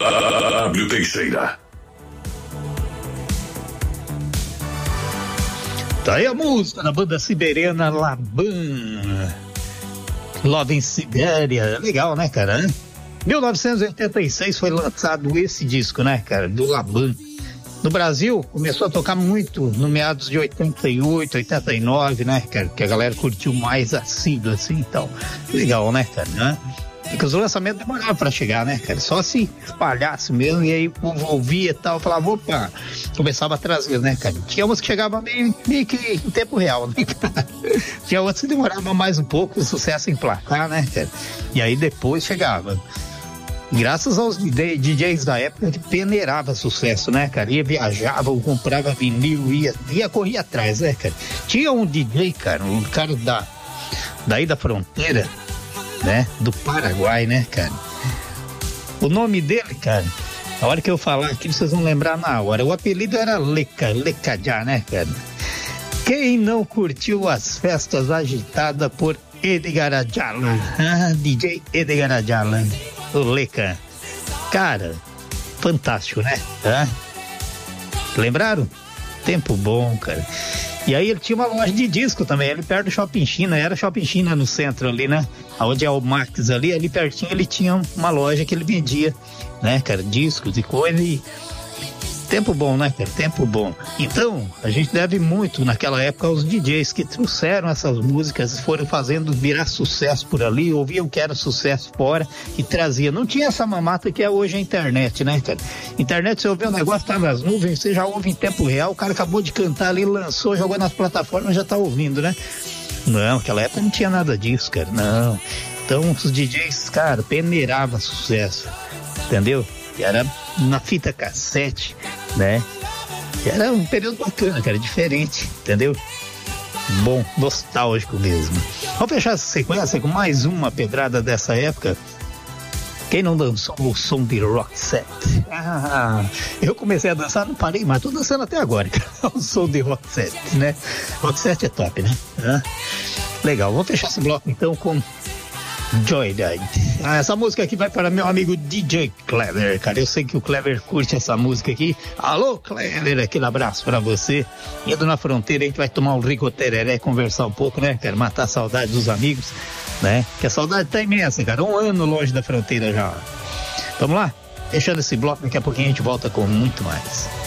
W Teixeira. Tá aí a música da banda siberiana Laban. Love in Sibéria. Legal, né, cara? 1986 foi lançado esse disco, né, cara? Do Laban. No Brasil, começou a tocar muito no meados de 88, 89, né, cara? Que a galera curtiu mais assíduo, assim, então. Legal, né, cara? Né? Porque os lançamentos demoravam pra chegar, né, cara? Só se espalhasse mesmo, e aí o povo ouvia e tal, falava, opa, começava a trazer, né, cara? Tinha umas que chegavam meio que em tempo real, né? Tinha outras que demoravam mais um pouco, o sucesso em placar, né, cara? E aí depois chegava. Graças aos DJs da época que peneirava sucesso, né, cara? Ia, viajava, comprava vinil, ia correr atrás, né, cara? Tinha um DJ, cara, um cara daí da fronteira, né, do Paraguai, né, cara? O nome dele, cara, a hora que eu falar aqui, vocês vão lembrar na hora. O apelido era Lecajá, né, cara? Quem não curtiu as festas agitadas por Edgar Adjalan? DJ Edgar Adjalan, o Leca. Cara, fantástico, né? Lembraram? Tempo bom, cara. E aí ele tinha uma loja de disco também, ali perto do Shopping China, era Shopping China no centro ali, né? Onde é o Max ali pertinho ele tinha uma loja que ele vendia, né, cara, discos e coisa e... Tempo bom, né, cara? Tempo bom. Então, a gente deve muito naquela época aos DJs que trouxeram essas músicas, foram fazendo virar sucesso por ali, ouviam que era sucesso fora e trazia. Não tinha essa mamata que é hoje a internet, né, cara? Internet, você ouviu um negócio, tá nas nuvens, você já ouve em tempo real, o cara acabou de cantar ali, lançou, jogou nas plataformas, já tá ouvindo, né? Não, naquela época não tinha nada disso, cara, não. Então, os DJs, cara, peneirava sucesso, entendeu? E era na fita cassete, né? E era um período bacana, cara, diferente, entendeu? Bom, nostálgico mesmo. Vamos fechar essa sequência com mais uma pedrada dessa época. Quem não dançou o som de Roxette? Eu comecei a dançar, não parei, mas tô dançando até agora, cara. O som de Roxette, né? Roxette é top, né? Legal, vamos fechar esse bloco então com Joyride. Essa música aqui vai para meu amigo DJ Clever, cara. Eu sei que o Clever curte essa música aqui. Alô, Clever, aquele abraço para você. Indo na fronteira, a gente vai tomar um rico tereré, conversar um pouco, né, cara? Matar a saudade dos amigos, né? Que a saudade tá imensa, cara. 1 ano longe da fronteira já. Vamos lá? Fechando esse bloco, daqui a pouquinho a gente volta com muito mais.